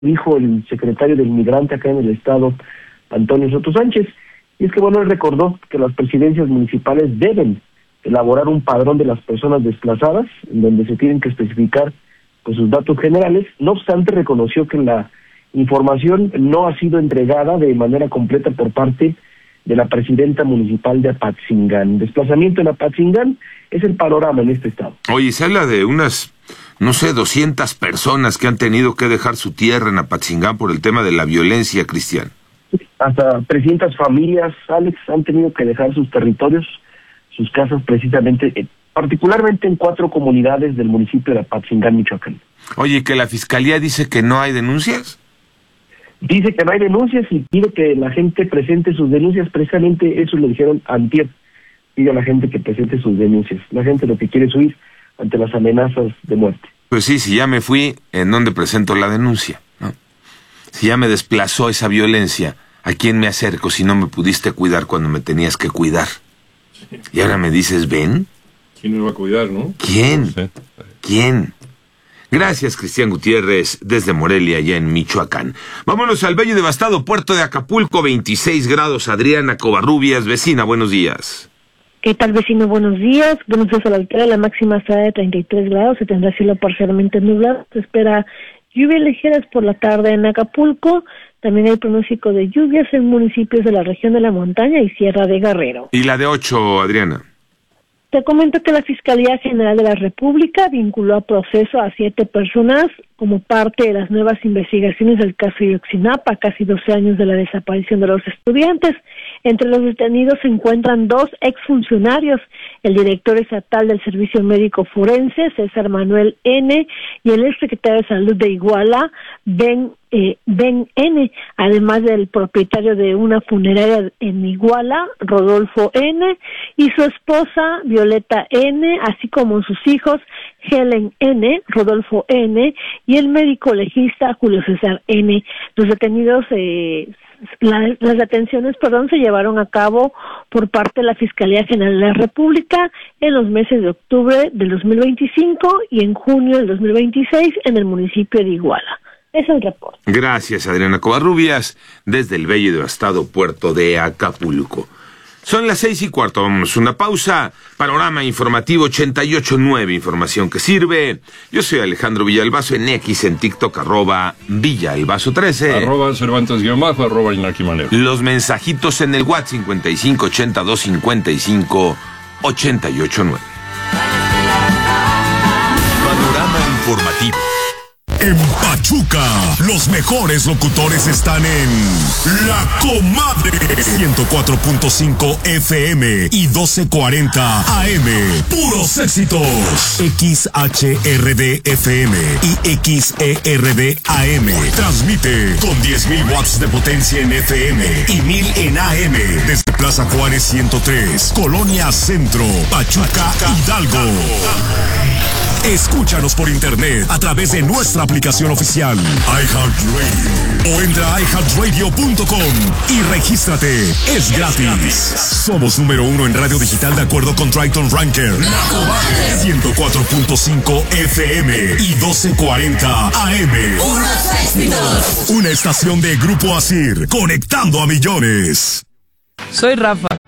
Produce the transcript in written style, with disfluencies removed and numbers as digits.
dijo el secretario del Migrante acá en el estado, Antonio Soto Sánchez. Y es que, bueno, él recordó que las presidencias municipales deben elaborar un padrón de las personas desplazadas, en donde se tienen que especificar pues sus datos generales. No obstante, reconoció que la información no ha sido entregada de manera completa por parte de la presidenta municipal de Apatzingán. Desplazamiento en Apatzingán es el panorama en este estado. Oye, se habla de unas, 200 personas que han tenido que dejar su tierra en Apatzingán por el tema de la violencia, Cristian. Hasta 300 familias, Alex, han tenido que dejar sus territorios, sus casas, precisamente, particularmente en 4 comunidades del municipio de Apatzingán, Michoacán. Oye, que la fiscalía dice que no hay denuncias. Dice que no hay denuncias y pide que la gente presente sus denuncias. Precisamente eso le dijeron antier. Pide a la gente que presente sus denuncias. La gente lo que quiere es huir ante las amenazas de muerte. Pues sí, si ya me fui, ¿en dónde presento la denuncia? ¿No? Si ya me desplazó esa violencia, ¿a quién me acerco si no me pudiste cuidar cuando me tenías que cuidar? Y ahora me dices, ven. ¿Quién me va a cuidar, no? ¿Quién? No sé. ¿Quién? Gracias, Cristian Gutiérrez, desde Morelia, allá en Michoacán. Vámonos al bello y devastado puerto de Acapulco, 26 grados. Adriana Covarrubias, vecina, buenos días. ¿Qué tal, vecino? Buenos días. Buenos días a la altura. La máxima estará de 33 grados. Se tendrá cielo parcialmente nublado. Se espera lluvias ligeras por la tarde en Acapulco. También hay pronóstico de lluvias en municipios de la región de la montaña y Sierra de Guerrero. ¿Y la de 8, Adriana? Te comento que la Fiscalía General de la República vinculó a proceso a 7 personas como parte de las nuevas investigaciones del caso Ayotzinapa, casi 12 años de la desaparición de los estudiantes. Entre los detenidos se encuentran 2 exfuncionarios, el director estatal del Servicio Médico Forense, César Manuel N., y el exsecretario de Salud de Iguala, Ben N., además del propietario de una funeraria en Iguala, Rodolfo N., y su esposa, Violeta N., así como sus hijos, Helen N., Rodolfo N., y el médico legista Julio César N. Los detenidos, las detenciones, se llevaron a cabo por parte de la Fiscalía General de la República en los meses de octubre del 2025 y en junio del 2026 en el municipio de Iguala. Es el reporte. Gracias, Adriana Covarrubias, desde el bello y devastado puerto de Acapulco. Son las 6:15, vamos a una pausa. Panorama informativo 88.9, información que sirve. Yo soy Alejandro Villalbazo, en X, en TikTok, @Villalbazo13. @Cervantes_, @Inaki Manero. Los mensajitos en el WhatsApp 5580-255-889. Panorama informativo. En Pachuca, los mejores locutores están en La Comadre, 104.5 FM y 1240 AM. Puros éxitos. XHRD FM y XERD AM. Transmite con 10.000 watts de potencia en FM y 1.000 en AM. Desde Plaza Juárez 103, Colonia Centro, Pachuca, Hidalgo. Escúchanos por internet a través de nuestra aplicación oficial iHeartRadio o entra a iHeartRadio.com y regístrate. Es gratis. Somos número 1 en radio digital de acuerdo con Triton Ranker. 104.5 FM y 1240 AM. ¡Unos éxitos! Una estación de Grupo Asir, conectando a millones. Soy Rafa